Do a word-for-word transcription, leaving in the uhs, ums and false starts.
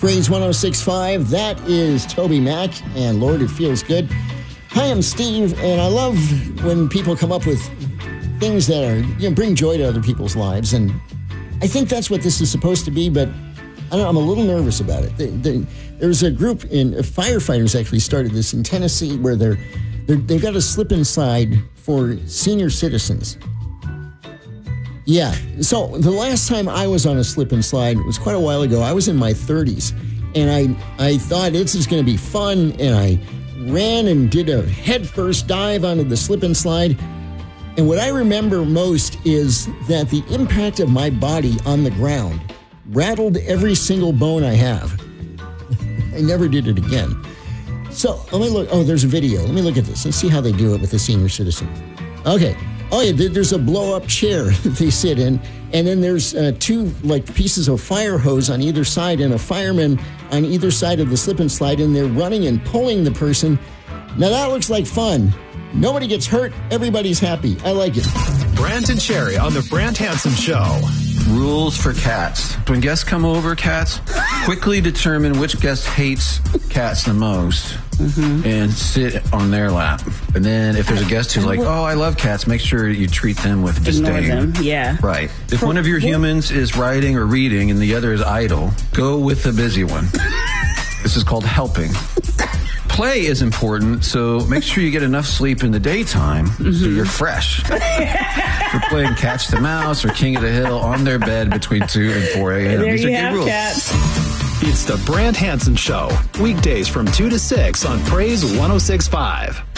Praise one oh six point five. That is Toby Mac, and Lord, it feels good. Hi, I'm Steve, and I love when people come up with things that are, you know, bring joy to other people's lives, and I think that's what this is supposed to be, but I don't know, I'm a little nervous about it. They, they, there's a group in uh, firefighters actually started this in Tennessee where they're, they're they've got a slip inside for senior citizens. Yeah, so the last time I was on a slip and slide was quite a while ago. I was in my thirties, and I I thought this is going to be fun, and I ran and did a headfirst dive onto the slip and slide. And what I remember most is that the impact of my body on the ground rattled every single bone I have. I never did it again. So let me look. Oh, there's a video. Let me look at this and see how they do it with the senior citizen. Okay. Oh, yeah, there's a blow-up chair that they sit in, and then there's uh, two, like, pieces of fire hose on either side, and a fireman on either side of the slip and slide, and they're running and pulling the person. Now, that looks like fun. Nobody gets hurt. Everybody's happy. I like it. Brant and Cherry on the Brant Hansen Show. Rules for cats. When guests come over, cats, quickly determine which guest hates cats the most mm-hmm. and sit on their lap. And then if there's a guest who's like, oh, I love cats, make sure you treat them with disdain. Ignore them, yeah. Right. If one of your humans is writing or reading and the other is idle, go with the busy one. This is called helping. Play is important, so make sure you get enough sleep in the daytime mm-hmm. so you're fresh. We're playing Catch the Mouse or King of the Hill on their bed between two and four a.m. There These you are have good rules. Cats. It's the Brant Hansen Show, weekdays from two to six on Praise one oh six point five.